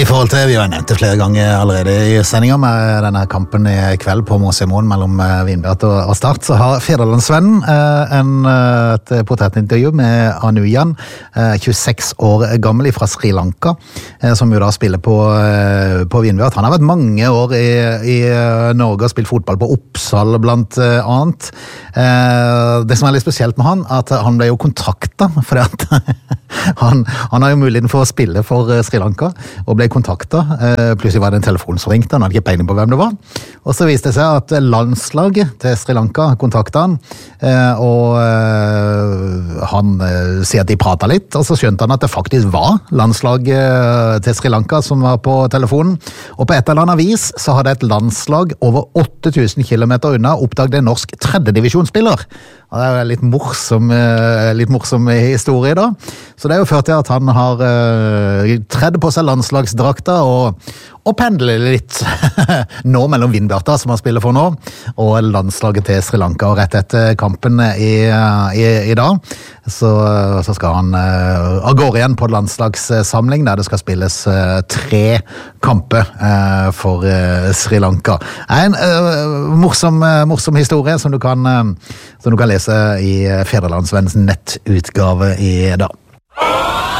forhold til, vi har nevnt det flere ganger allerede i sendingen med denne kampen i kveld på Mosemoen mellom Vindbjart og Start, så har Federlandsvennen et portrettintervju med Anujan, 26 år gammel fra Sri Lanka, som jo da spiller på Vindbjart. Han har vært mange år i Norge og spilt fotball på Oppsal blant annet. Det som er litt spesielt med han, at han ble jo kontaktet, fordi at han har jo muligheten for å spille for Sri Lanka, og ble kontaktet. Plutselig var det en telefon som ringte, han hadde ikke peiling på hvem det var. Og så viste det seg at landslaget til Sri Lanka kontaktet han, og han sier at de pratet litt, og så skjønte han at det faktisk var landslaget til Sri Lanka som var på telefonen. Og på et eller annet vis så hadde et landslag over 8000 kilometer unna oppdaget en norsk tredjedivisjonsspiller. Og det er jo litt morsom historie da. Så det er jo ført til at han har tredd på seg landslagsdrakta og pendler litt nå mellom Vindbjarta, som han spiller for nå, og landslaget til Sri Lanka. Og rett etter kampen i dag, så skal han av gårde igjen på landslagssamling, der det skal spilles 3 kamper for Sri Lanka. En morsom historie som du kan lese i Federlandsvennens nettutgave i dag.